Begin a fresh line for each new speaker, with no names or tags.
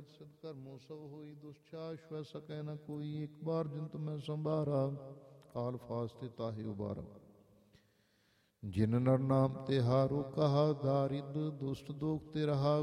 ਸਹਿਤ ਸਿਧ ਕਰਮੋ ਸਭ ਹੋਈ, ਦੁਸ਼ਚਾ ਸ਼ਵੈ ਸਕੈ ਨ ਕੋਈ। ਇੱਕ ਬਾਰ ਜਿੰਤ ਮੈਂ ਸੰਭਾਰਾ, ਕਾਲ ਫਾਸਤੇ ਤਾਹੇ ਉਬਾਰਾ। ਜਿਨ ਨਰ ਨਾਮ ਤੇ ਹਾਰੋ ਕਹਾ, ਦਾਰਿਦ ਦੁਸ਼ਟ ਦੋਖ ਤੇ ਰਹਾ।